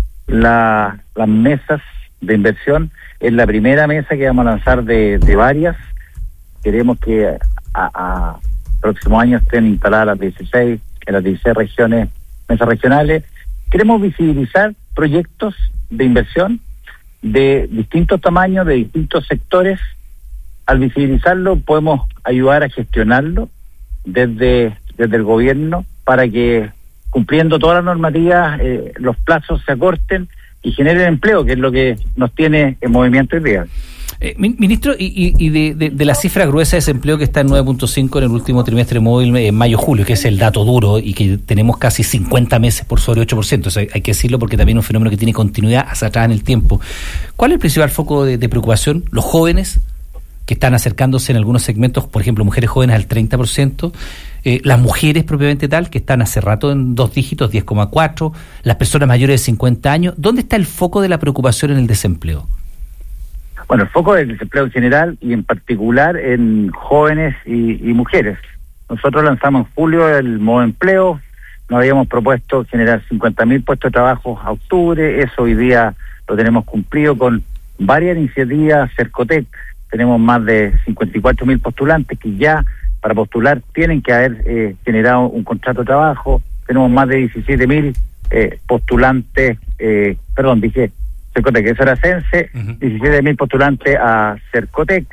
Speaker 10: la, las mesas de inversión. Es la primera mesa que vamos a lanzar de, de varias. Queremos que a, a próximo año estén instaladas las dieciséis, en las dieciséis regiones, mesas regionales. Queremos visibilizar proyectos de inversión de distintos tamaños, de distintos sectores. Al visibilizarlo podemos ayudar a gestionarlo desde, desde el gobierno para que, cumpliendo todas las normativas, eh, los plazos se acorten y generen empleo, que es lo que nos tiene en movimiento hoy día.
Speaker 2: Eh, ministro, y, y de, de, de la cifra gruesa de desempleo que está en nueve punto cinco en el último trimestre móvil, en mayo-julio, que es el dato duro y que tenemos casi cincuenta meses por sobre ocho por ciento, o sea, hay que decirlo porque también es un fenómeno que tiene continuidad hacia atrás en el tiempo. ¿Cuál es el principal foco de, de preocupación? Los jóvenes, que están acercándose en algunos segmentos, por ejemplo, mujeres jóvenes al treinta por ciento, eh, las mujeres propiamente tal, que están hace rato en dos dígitos, diez coma cuatro, las personas mayores de cincuenta años. ¿Dónde está el foco de la preocupación en el desempleo?
Speaker 10: Bueno, el foco del desempleo en general y en particular en jóvenes y, y mujeres. Nosotros lanzamos en julio el modo empleo, nos habíamos propuesto generar cincuenta mil puestos de trabajo a octubre, eso hoy día lo tenemos cumplido con varias iniciativas. Cercotec, tenemos más de cincuenta y cuatro mil postulantes que ya para postular tienen que haber eh, generado un contrato de trabajo, tenemos más de diecisiete mil eh, postulantes, eh, perdón, dije Cercotec, eso era Cense, uh-huh. diecisiete mil postulantes a Cercotec.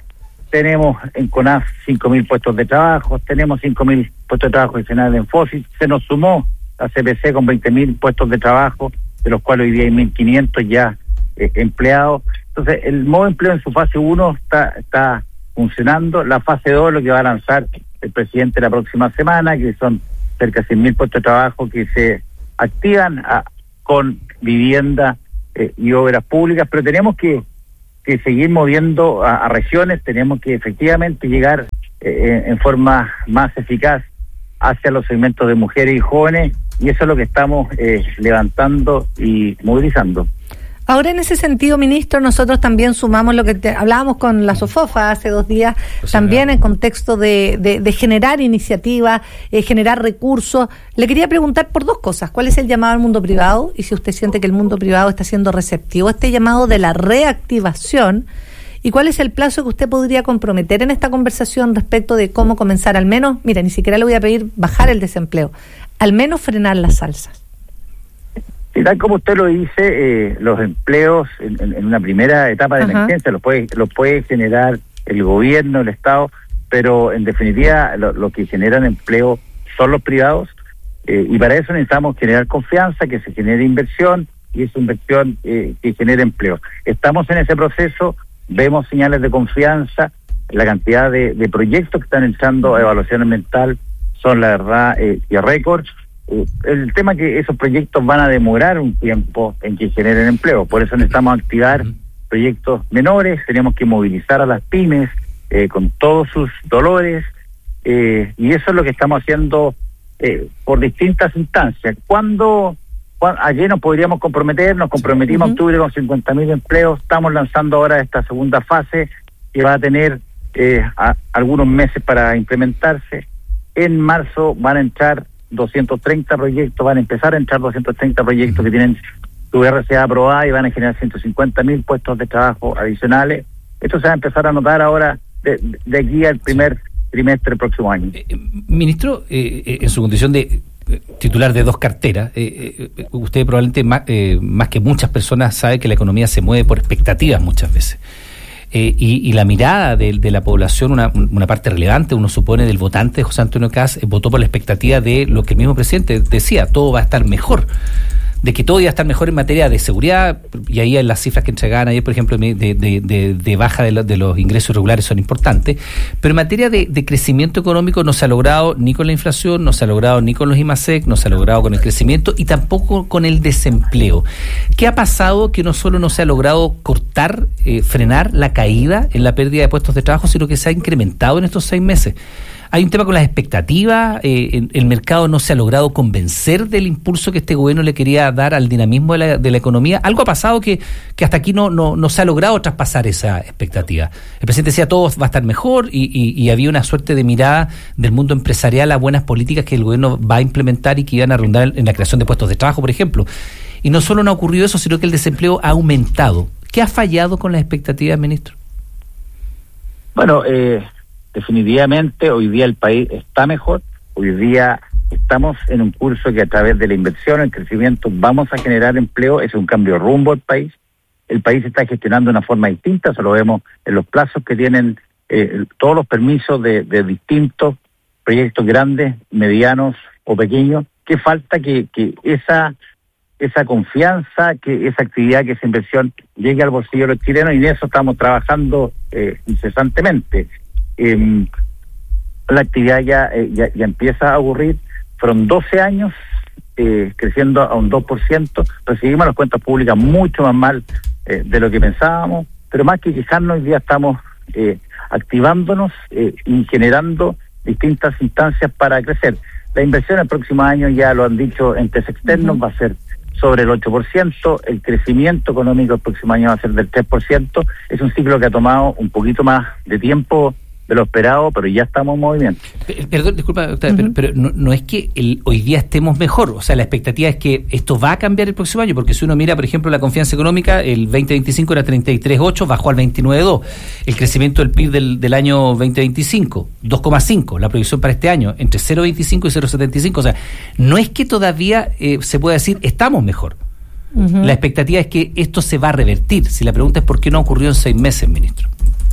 Speaker 10: tenemos en CONAF cinco mil puestos de trabajo, tenemos cinco mil puestos de trabajo adicionales en FOSIS, se nos sumó la C P C con veinte mil puestos de trabajo, de los cuales hoy día hay mil quinientos ya eh, empleados. Entonces, el modo de empleo en su fase uno está, está funcionando. La fase dos, lo que va a lanzar el presidente la próxima semana, que son cerca de cien mil puestos de trabajo que se activan a, con vivienda eh, y obras públicas, pero tenemos que, que seguir moviendo a, a regiones, tenemos que efectivamente llegar eh, en forma más eficaz hacia los segmentos de mujeres y jóvenes, y eso es lo que estamos eh, levantando y movilizando.
Speaker 3: Ahora, en ese sentido, ministro, nosotros también sumamos lo que te, hablábamos con la SOFOFA hace dos días, pues también en contexto de, de, de generar iniciativas, eh, generar recursos. Le quería preguntar por dos cosas. ¿Cuál es el llamado al mundo privado? Y si usted siente que el mundo privado está siendo receptivo a este llamado de la reactivación. ¿Y cuál es el plazo que usted podría comprometer en esta conversación respecto de cómo comenzar, al menos, mira, ni siquiera le voy a pedir bajar el desempleo, al menos frenar las alzas?
Speaker 10: Y tal como usted lo dice, eh, los empleos en, en, en una primera etapa de Ajá. emergencia los puede, los puede generar el gobierno, el Estado, pero en definitiva lo, lo que generan empleo son los privados, eh, y para eso necesitamos generar confianza, que se genere inversión, y esa inversión eh, que genere empleo. Estamos en ese proceso, vemos señales de confianza, la cantidad de, de proyectos que están entrando a evaluación ambiental son la verdad eh, y récord. El tema es que esos proyectos van a demorar un tiempo en que generen empleo, por eso necesitamos activar proyectos menores, tenemos que movilizar a las pymes eh, con todos sus dolores, eh, y eso es lo que estamos haciendo eh, por distintas instancias. Cuando, cuando ayer nos podríamos comprometer, nos comprometimos en uh-huh. octubre con cincuenta mil empleos, estamos lanzando ahora esta segunda fase que va a tener eh, a, algunos meses para implementarse. En marzo van a entrar doscientos treinta proyectos, van a empezar a entrar doscientos treinta proyectos que tienen su R C A aprobada y van a generar ciento cincuenta mil puestos de trabajo adicionales. Esto se va a empezar a notar ahora de, de aquí al primer trimestre del próximo año.
Speaker 2: Eh, ministro, eh, en su condición de titular de dos carteras, eh, eh, usted probablemente más, eh, más que muchas personas sabe que la economía se mueve por expectativas muchas veces. Eh, y, y la mirada de, de la población, una, una parte relevante, uno supone, del votante de José Antonio Kast, eh, votó por la expectativa de lo que el mismo presidente decía, todo va a estar mejor, de que todo iba a estar mejor en materia de seguridad, y ahí las cifras que entregaban ayer, por ejemplo, de, de, de, de baja de, lo, de los ingresos irregulares son importantes, pero en materia de, de crecimiento económico no se ha logrado ni con la inflación, no se ha logrado ni con los IMASEC, no se ha logrado con el crecimiento y tampoco con el desempleo. ¿Qué ha pasado que no solo no se ha logrado cortar, eh, frenar la caída en la pérdida de puestos de trabajo, sino que se ha incrementado en estos seis meses? Hay un tema con las expectativas, eh, el mercado no se ha logrado convencer del impulso que este gobierno le quería dar al dinamismo de la, de la economía. Algo ha pasado que, que hasta aquí no, no, no se ha logrado traspasar esa expectativa. El presidente decía todo va a estar mejor y, y, y había una suerte de mirada del mundo empresarial a buenas políticas que el gobierno va a implementar y que iban a rondar en la creación de puestos de trabajo, por ejemplo. Y no solo no ha ocurrido eso, sino que el desempleo ha aumentado. ¿Qué ha fallado con las expectativas, ministro?
Speaker 10: Bueno, eh... definitivamente hoy día el país está mejor, hoy día estamos en un curso que a través de la inversión, el crecimiento, vamos a generar empleo, es un cambio de rumbo al país, el país está gestionando de una forma distinta, eso lo vemos en los plazos que tienen eh, todos los permisos de, de distintos proyectos grandes, medianos o pequeños, que falta que, que esa esa confianza, que esa actividad, que esa inversión llegue al bolsillo de los chilenos, y en eso estamos trabajando eh, incesantemente. Eh, la actividad ya, eh, ya ya empieza a ocurrir. Fueron doce años eh, creciendo a un dos por ciento, recibimos las cuentas públicas mucho más mal eh, de lo que pensábamos, pero más que quejarnos, hoy día estamos eh, activándonos eh, y generando distintas instancias para crecer. La inversión el próximo año, ya lo han dicho entes externos, uh-huh. va a ser sobre el ocho por ciento, el crecimiento económico el próximo año va a ser del tres por ciento, es un ciclo que ha tomado un poquito más de tiempo de lo esperado, pero ya estamos en movimiento.
Speaker 2: Perdón, disculpa, doctora, uh-huh. pero, pero no, no es que el, hoy día estemos mejor, o sea, la expectativa es que esto va a cambiar el próximo año, porque si uno mira, por ejemplo, la confianza económica, el veinte veinticinco era treinta y tres coma ocho, bajó al veintinueve coma dos, el crecimiento del P I B del, del año veinte veinticinco, dos coma cinco, la proyección para este año, entre cero coma veinticinco y cero coma setenta y cinco, o sea, no es que todavía eh, se pueda decir, estamos mejor. Uh-huh. La expectativa es que esto se va a revertir. Si la pregunta es por qué no ocurrió en seis meses, ministro.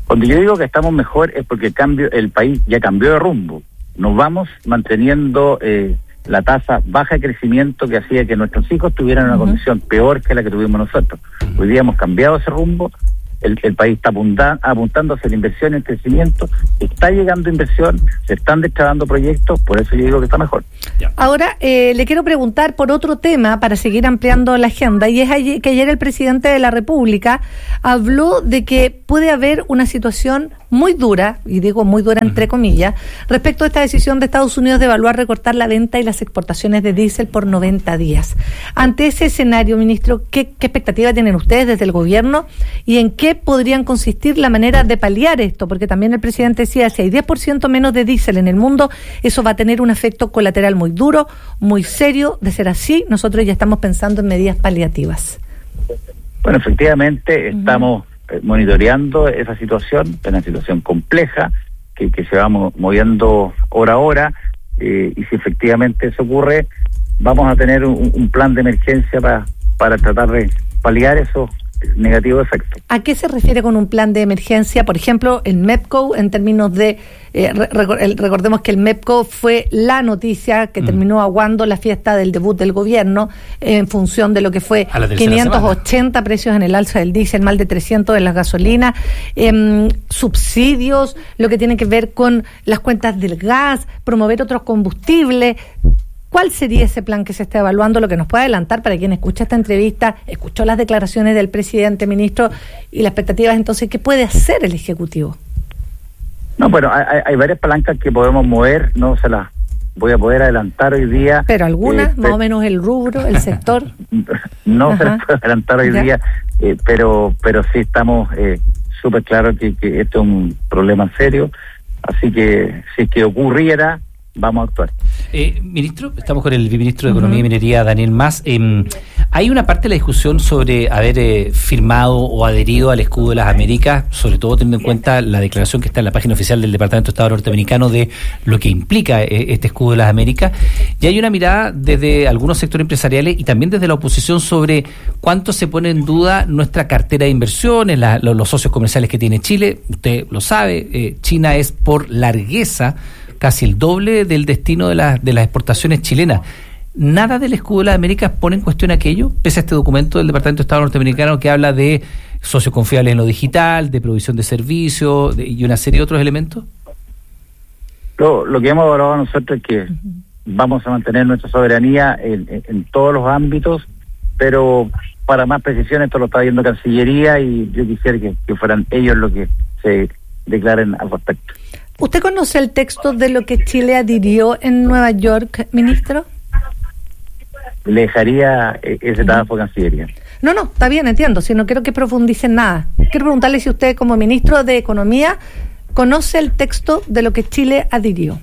Speaker 10: Cuando yo digo que estamos mejor es porque el cambio, el país ya cambió de rumbo. Nos vamos manteniendo eh, la tasa baja de crecimiento que hacía que nuestros hijos tuvieran una uh-huh. condición peor que la que tuvimos nosotros. Uh-huh. Hoy día hemos cambiado ese rumbo. El, el país está apunta, apuntando hacia la inversión y el crecimiento, está llegando inversión, se están destrabando proyectos, por eso yo digo que está mejor.
Speaker 3: Ahora, eh, le quiero preguntar por otro tema para seguir ampliando la agenda, y es ayer, que ayer el presidente de la República habló de que puede haber una situación muy dura, y digo muy dura entre uh-huh. comillas, respecto a esta decisión de Estados Unidos de evaluar recortar la venta y las exportaciones de diésel por noventa días. Ante ese escenario, ministro, ¿qué, qué expectativa tienen ustedes desde el gobierno y en qué podrían consistir la manera de paliar esto? Porque también el presidente decía, si hay diez por ciento menos de diésel en el mundo, eso va a tener un efecto colateral muy duro, muy serio. De ser así, nosotros ya estamos pensando en medidas paliativas.
Speaker 10: Bueno, efectivamente, uh-huh. estamos eh, monitoreando esa situación, es una situación compleja, que, que se va mo- moviendo hora a hora, eh, y si efectivamente eso ocurre, vamos a tener un, un plan de emergencia para, para tratar de paliar eso negativo efecto.
Speaker 3: ¿A qué se refiere con un plan de emergencia? Por ejemplo, el MEPCO, en términos de, eh, re- el, recordemos que el MEPCO fue la noticia que mm. terminó aguando la fiesta del debut del gobierno, eh, en función de lo que fue quinientos ochenta semana. Precios en el alza del diésel, más de trescientos en las gasolinas, eh, subsidios, lo que tiene que ver con las cuentas del gas, promover otros combustibles. ¿Cuál sería ese plan que se está evaluando? Lo que nos puede adelantar para quien escucha esta entrevista, escuchó las declaraciones del presidente, ministro, y la expectativa es entonces, ¿qué puede hacer el Ejecutivo?
Speaker 10: No, bueno, hay, hay varias palancas que podemos mover, no se las voy a poder adelantar hoy día.
Speaker 3: Pero algunas, eh, más pe- o menos el rubro, el sector.
Speaker 10: no Ajá. se las puedo adelantar hoy ya. día, eh, pero pero sí estamos eh, súper claros que, que esto es un problema serio, así que si es que ocurriera, vamos a actuar.
Speaker 2: Eh, ministro, estamos con el viceministro de Economía uh-huh. y Minería, Daniel Mas. Eh, hay una parte de la discusión sobre haber eh, firmado o adherido al escudo de las Américas, sobre todo teniendo en cuenta la declaración que está en la página oficial del Departamento de Estado norteamericano de lo que implica eh, este escudo de las Américas. Y hay una mirada desde algunos sectores empresariales y también desde la oposición sobre cuánto se pone en duda nuestra cartera de inversiones, la, los, los socios comerciales que tiene Chile. Usted lo sabe, eh, China es por largueza casi el doble del destino de, la, de las exportaciones chilenas. ¿Nada del escudo de las Américas pone en cuestión aquello, pese a este documento del Departamento de Estado norteamericano que habla de socios confiables en lo digital, de provisión de servicios de, y una serie de otros elementos?
Speaker 10: Lo, lo que hemos evaluado nosotros es que uh-huh. vamos a mantener nuestra soberanía en, en, en todos los ámbitos, pero para más precisión esto lo está viendo Cancillería y yo quisiera que, que fueran ellos los que se declaren al respecto.
Speaker 3: ¿Usted conoce el texto de lo que Chile adhirió en Nueva York, ministro?
Speaker 10: Le dejaría ese trabajo a Cancillería.
Speaker 3: No, no, está bien, entiendo, si no quiero que profundicen nada. Quiero preguntarle si usted, como ministro de Economía, conoce el texto de lo que Chile adhirió.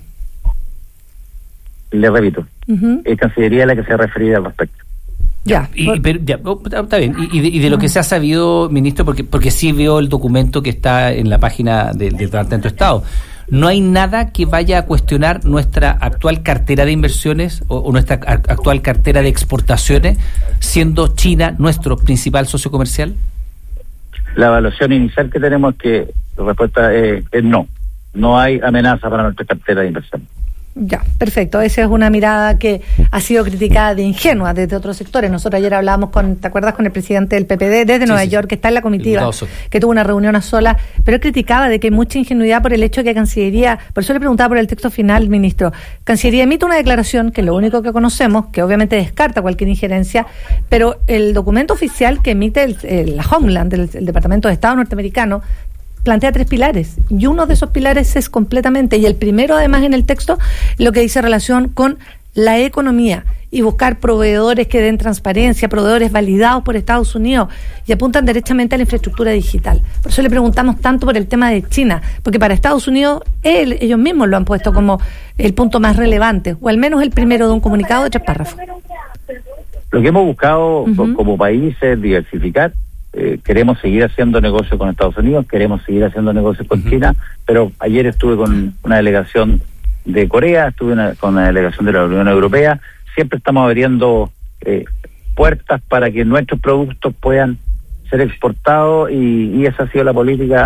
Speaker 10: Le repito, uh-huh. es Cancillería la que se refería al respecto.
Speaker 2: Ya, y, pero, ya oh, está bien. Y, y, de, y de lo que se ha sabido, ministro, porque porque sí veo el documento que está en la página del Departamento de Estado. ¿No hay nada que vaya a cuestionar nuestra actual cartera de inversiones o, o nuestra a, actual cartera de exportaciones, siendo China nuestro principal socio comercial?
Speaker 10: La evaluación inicial que tenemos es que la respuesta es, es no. No hay amenaza para nuestra cartera de inversión.
Speaker 3: Ya, perfecto. Esa es una mirada que ha sido criticada de ingenua desde otros sectores. Nosotros ayer hablábamos con, ¿te acuerdas? Con el presidente del P P D desde sí, Nueva sí. York, que está en la comitiva, que tuvo una reunión a solas, pero él criticaba de que hay mucha ingenuidad por el hecho de que Cancillería, por eso le preguntaba por el texto final, ministro. Cancillería emite una declaración, que es lo único que conocemos, que obviamente descarta cualquier injerencia, pero el documento oficial que emite el, el, la Homeland, el, el Departamento de Estado norteamericano, plantea tres pilares, y uno de esos pilares es completamente, y el primero además en el texto, lo que dice relación con la economía y buscar proveedores que den transparencia, proveedores validados por Estados Unidos, y apuntan derechamente a la infraestructura digital. Por eso le preguntamos tanto por el tema de China, porque para Estados Unidos él, ellos mismos lo han puesto como el punto más relevante, o al menos el primero de un comunicado de tres párrafos.
Speaker 10: Lo que hemos buscado uh-huh. como país es diversificar. Eh, queremos seguir haciendo negocios con Estados Unidos, queremos seguir haciendo negocios con uh-huh. China, pero ayer estuve con una delegación de Corea, estuve una, con una delegación de la Unión Europea. Siempre estamos abriendo eh, puertas para que nuestros productos puedan ser exportados y, y esa ha sido la política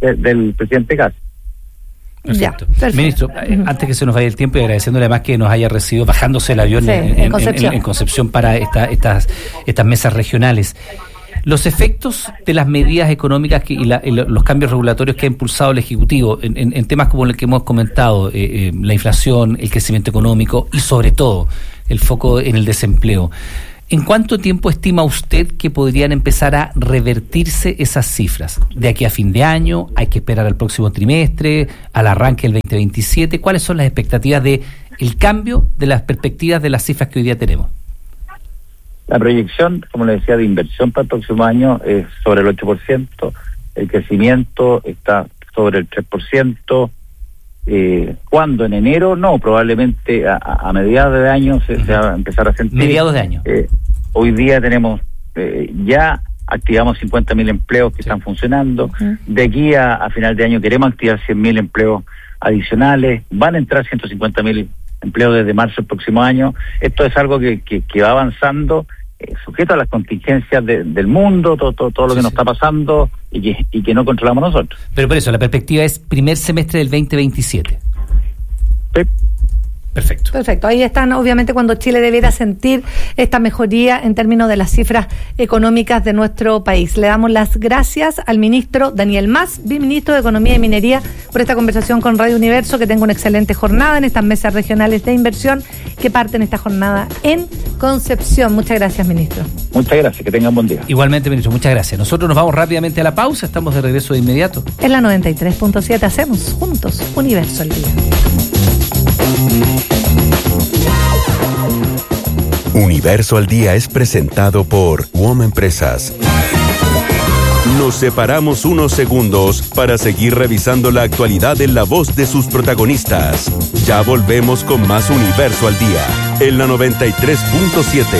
Speaker 10: de, del presidente Kast.
Speaker 2: Perfecto. Ya, perfecto. Ministro, uh-huh. antes que se nos vaya el tiempo y agradeciéndole además que nos haya recibido bajándose el avión sí, en, en, Concepción. En, en Concepción para esta, estas, estas mesas regionales. Los efectos de las medidas económicas que, y, la, y los cambios regulatorios que ha impulsado el Ejecutivo en, en, en temas como el que hemos comentado, eh, eh, la inflación, el crecimiento económico y sobre todo el foco en el desempleo. ¿En cuánto tiempo estima usted que podrían empezar a revertirse esas cifras? ¿De aquí a fin de año? ¿Hay que esperar al próximo trimestre? ¿Al arranque del veinte veintisiete? ¿Cuáles son las expectativas de el cambio de las perspectivas de las cifras que hoy día tenemos?
Speaker 10: La proyección, como le decía, de inversión para el próximo año es sobre el ocho por ciento. El crecimiento está sobre el tres por ciento. Eh, ¿Cuándo? ¿En enero? No, probablemente a, a mediados de año se, uh-huh. se va a empezar a sentir.
Speaker 2: Mediados de año.
Speaker 10: Eh, hoy día tenemos, eh, ya activamos cincuenta mil empleos que sí. están funcionando. Uh-huh. De aquí a, a final de año queremos activar cien mil empleos adicionales. Van a entrar ciento cincuenta mil empleos desde marzo del próximo año. Esto es algo que, que, que va avanzando, eh, sujeto a las contingencias de, del mundo, todo, todo, todo lo sí, que nos sí. está pasando y que, y que no controlamos nosotros.
Speaker 2: Pero por eso, la perspectiva es primer semestre del veinte veintisiete.
Speaker 10: Sí.
Speaker 2: Perfecto.
Speaker 3: Perfecto. Ahí están, obviamente, cuando Chile debiera sentir esta mejoría en términos de las cifras económicas de nuestro país. Le damos las gracias al ministro Daniel Mas, viceministro de Economía y Minería, por esta conversación con Radio Universo. Que tenga una excelente jornada en estas mesas regionales de inversión que parten esta jornada en Concepción. Muchas gracias, ministro.
Speaker 10: Muchas gracias, que tengan buen día.
Speaker 2: Igualmente, ministro, muchas gracias. Nosotros nos vamos rápidamente a la pausa, estamos de regreso de inmediato.
Speaker 3: En la noventa y tres punto siete hacemos juntos Universo al Día.
Speaker 4: Universo al Día es presentado por W O M Empresas. Nos separamos unos segundos para seguir revisando la actualidad en la voz de sus protagonistas. Ya volvemos con más Universo al Día en la noventa y tres punto siete.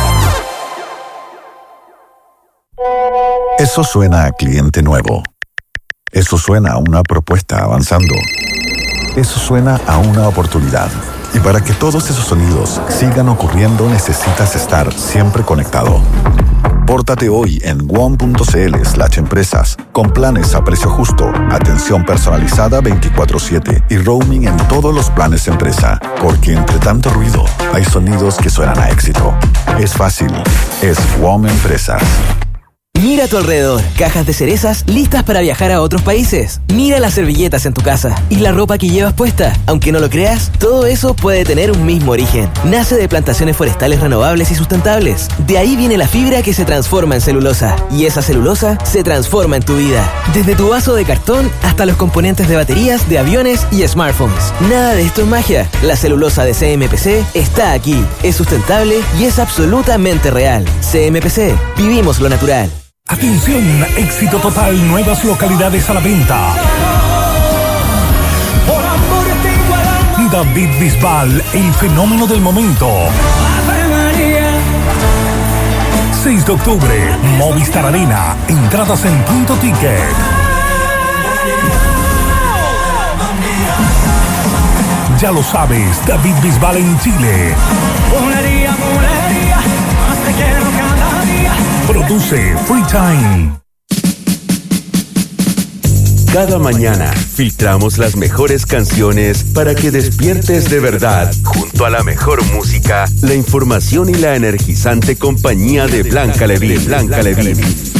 Speaker 11: Eso suena a cliente nuevo. Eso suena a una propuesta avanzando. Eso suena a una oportunidad. Y para que todos esos sonidos sigan ocurriendo, necesitas estar siempre conectado. Pórtate hoy en wom.cl slash empresas con planes a precio justo, atención personalizada veinticuatro siete y roaming en todos los planes empresa. Porque entre tanto ruido, hay sonidos que suenan a éxito. Es fácil. Es W O M Empresas.
Speaker 12: Mira a tu alrededor, cajas de cerezas listas para viajar a otros países. Mira las servilletas en tu casa y la ropa que llevas puesta. Aunque no lo creas, todo eso puede tener un mismo origen. Nace de plantaciones forestales renovables y sustentables. De ahí viene la fibra que se transforma en celulosa. Y esa celulosa se transforma en tu vida. Desde tu vaso de cartón hasta los componentes de baterías, de aviones y smartphones. Nada de esto es magia. La celulosa de C M P C está aquí. Es sustentable y es absolutamente real. C M P C. Vivimos lo natural.
Speaker 6: Atención, éxito total, nuevas localidades a la venta. David Bisbal, el fenómeno del momento. seis de octubre, Movistar Arena, entradas en Punto Ticket. Ya lo sabes, David Bisbal en Chile. Produce Free Time.
Speaker 4: Cada mañana filtramos las mejores canciones para que despiertes de verdad. Junto a la mejor música, la información y la energizante compañía de Blanca Levín. Blanca Levín.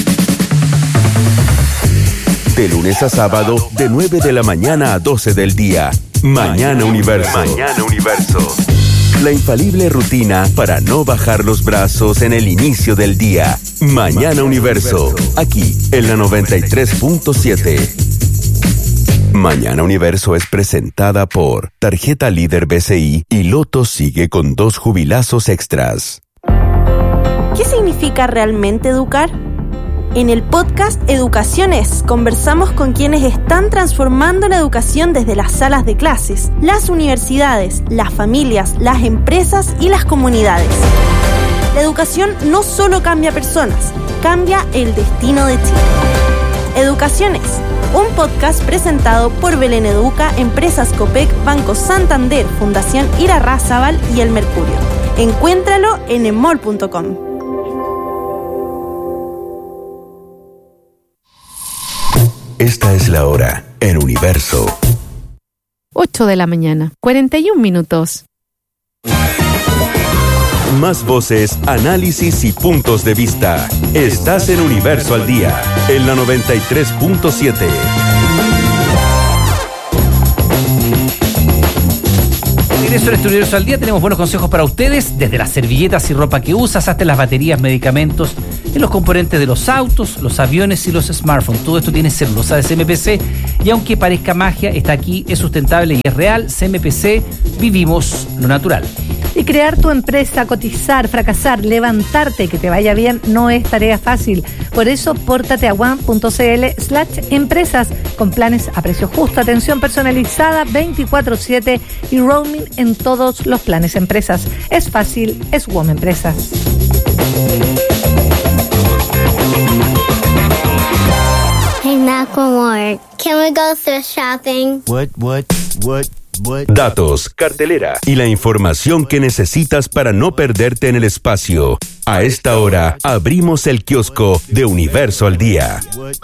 Speaker 4: De lunes a sábado, de nueve de la mañana a doce del día. Mañana Universo. Mañana Universo. La infalible rutina para no bajar los brazos en el inicio del día. Mañana Universo, aquí en la noventa y tres punto siete. Mañana Universo es presentada por Tarjeta Líder B C I y Loto sigue con dos jubilazos extras.
Speaker 13: ¿Qué significa realmente educar? En el podcast Educaciones conversamos con quienes están transformando la educación desde las salas de clases, las universidades, las familias, las empresas y las comunidades. La educación no solo cambia personas, cambia el destino de Chile. Educaciones, un podcast presentado por Belén Educa, Empresas Copec, Banco Santander, Fundación Irarrázaval y El Mercurio. Encuéntralo en emol punto com.
Speaker 4: Esta es la hora en Universo.
Speaker 9: ocho de la mañana, cuarenta y un minutos.
Speaker 4: Más voces, análisis y puntos de vista. Estás en Universo al Día, en la noventa y tres punto siete.
Speaker 2: Regreso a este Universo al Día. Tenemos buenos consejos para ustedes, desde las servilletas y ropa que usas hasta las baterías, medicamentos, en los componentes de los autos, los aviones y los smartphones. Todo esto tiene celulosa de C M P C y aunque parezca magia, está aquí, es sustentable y es real. C M P C, vivimos lo natural.
Speaker 3: Y crear tu empresa, cotizar, fracasar, levantarte y que te vaya bien no es tarea fácil. Por eso, pórtate a one.cl slash empresas con planes a precio justo, atención personalizada veinticuatro siete y roaming en todos los planes empresas. Es fácil, es W O M Empresas.
Speaker 14: Hey, Macklemore, can we go thrift shopping?
Speaker 4: What, what, what? Datos, cartelera y la información que necesitas para no perderte en el espacio. A esta hora abrimos el kiosco de Universo al Día.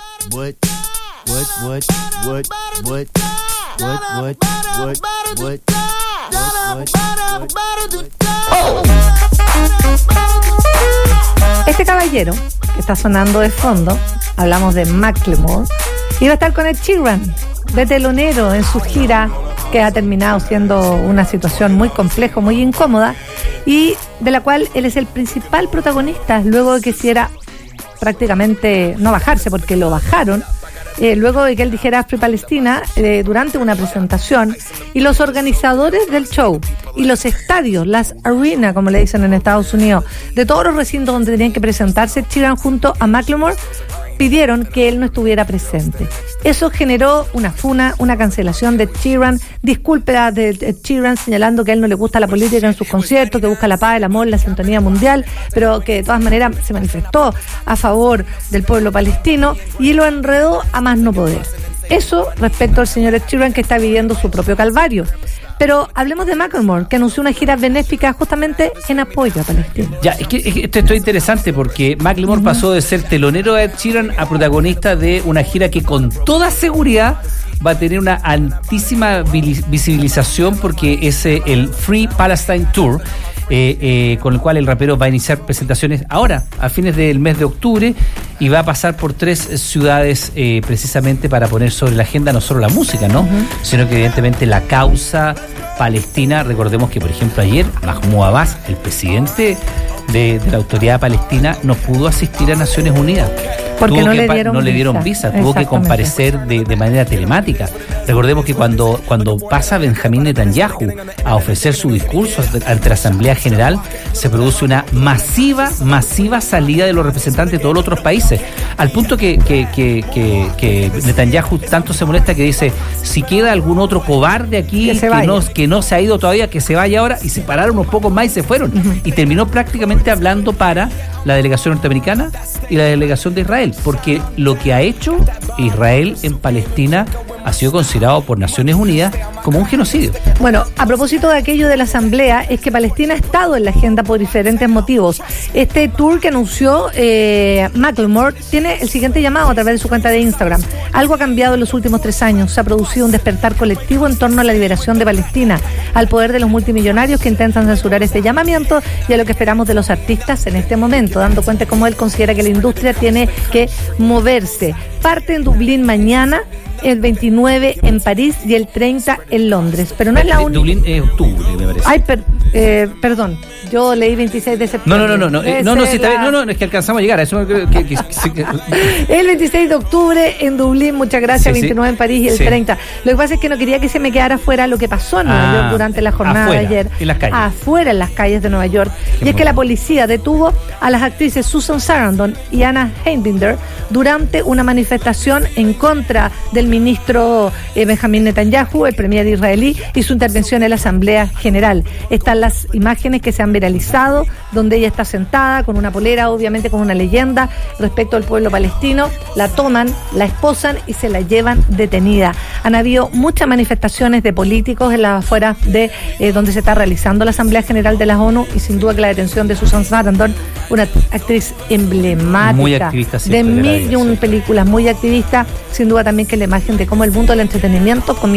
Speaker 3: Este caballero que está sonando de fondo, hablamos de Macklemore, iba a estar con Ed Sheeran de telonero en su gira, que ha terminado siendo una situación muy compleja, muy incómoda, y de la cual él es el principal protagonista, luego de que quisiera prácticamente no bajarse, porque lo bajaron, eh, luego de que él dijera Free Palestina eh, durante una presentación, y los organizadores del show y los estadios, las arenas, como le dicen en Estados Unidos, de todos los recintos donde tenían que presentarse Sheeran junto a Macklemore, pidieron que él no estuviera presente. Eso generó una funa, una cancelación de Sheeran, disculpas de Sheeran señalando que a él no le gusta la política en sus conciertos, que busca la paz, el amor, la sintonía mundial, pero que de todas maneras se manifestó a favor del pueblo palestino y lo enredó a más no poder. Eso respecto al señor Sheeran, que está viviendo su propio calvario. Pero hablemos de Macklemore, que anunció una gira benéfica justamente en apoyo a Palestina.
Speaker 2: Ya, es que, es que esto, esto es interesante porque Macklemore uh-huh. pasó de ser telonero de Ed Sheeran a protagonista de una gira que con toda seguridad va a tener una altísima visibilización porque es eh, el Free Palestine Tour. Eh, eh, con el cual el rapero va a iniciar presentaciones ahora, a fines del mes de octubre, y va a pasar por tres ciudades eh, precisamente para poner sobre la agenda no solo la música, ¿no? Uh-huh. Sino que evidentemente la causa palestina. Recordemos que, por ejemplo, ayer Mahmoud Abbas, el presidente de, de la autoridad palestina, no pudo asistir a Naciones Unidas.
Speaker 3: Porque no,
Speaker 2: que,
Speaker 3: le dieron
Speaker 2: no le dieron visa, tuvo que comparecer de, de manera telemática. Recordemos que cuando, cuando pasa Benjamín Netanyahu a ofrecer su discurso ante la Asamblea General, se produce una masiva, masiva salida de los representantes de todos los otros países, al punto que, que, que, que, que Netanyahu tanto se molesta que dice, si queda algún otro cobarde aquí que, que, no, que no se ha ido todavía, que se vaya ahora, y se pararon unos pocos más y se fueron. Uh-huh. Y terminó prácticamente hablando para la delegación norteamericana y la delegación de Israel, porque lo que ha hecho Israel en Palestina ha sido considerado por Naciones Unidas como un genocidio.
Speaker 3: Bueno, a propósito de aquello de la Asamblea, es que Palestina ha estado en la agenda por diferentes motivos. Este tour que anunció eh, Macklemore tiene el siguiente llamado a través de su cuenta de Instagram. Algo ha cambiado en los últimos tres años. Se ha producido un despertar colectivo en torno a la liberación de Palestina, al poder de los multimillonarios que intentan censurar este llamamiento y a lo que esperamos de los artistas en este momento, dando cuenta cómo él considera que la industria tiene que moverse. Parte en Dublín mañana, el veintinueve en París y el treinta en Londres. Pero no es la única.
Speaker 2: Dublín es octubre, me parece.
Speaker 3: Ay, per, eh, perdón, yo leí veintiséis de septiembre.
Speaker 2: No, no, no, no, no, no, no, si está bien, no, no, es que alcanzamos a llegar a eso. Que, que, que, que,
Speaker 3: el veintiséis de octubre en Dublín, muchas gracias, sí, veintinueve sí. en París y el sí. treinta. Lo que pasa es que no quería que se me quedara fuera lo que pasó en Nueva ah, York durante la jornada afuera, de ayer.
Speaker 2: En las calles.
Speaker 3: Afuera, en las calles de Nueva York. Qué y es que la policía detuvo a las actrices Susan Sarandon y Anna Einbinder durante una manifestación en contra del ministro eh, Benjamín Netanyahu, el premier israelí, y su intervención en la Asamblea General. Están las imágenes que se han viralizado, donde ella está sentada con una polera, obviamente con una leyenda respecto al pueblo palestino. La toman, la esposan y se la llevan detenida. Han habido muchas manifestaciones de políticos en las afueras de eh, donde se está realizando la Asamblea General de las ONU, y sin duda que la detención de Susan Sarandon, una actriz emblemática,
Speaker 2: muy activista,
Speaker 3: de mil y un películas, muy activista, sin duda también que la imagen de cómo el mundo del entretenimiento comienza